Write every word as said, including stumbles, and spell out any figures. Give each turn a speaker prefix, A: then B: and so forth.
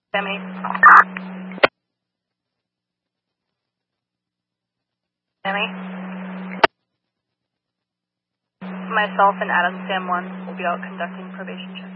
A: Sammy. Sammy. Myself and Adam Sam one will be out conducting probation checks.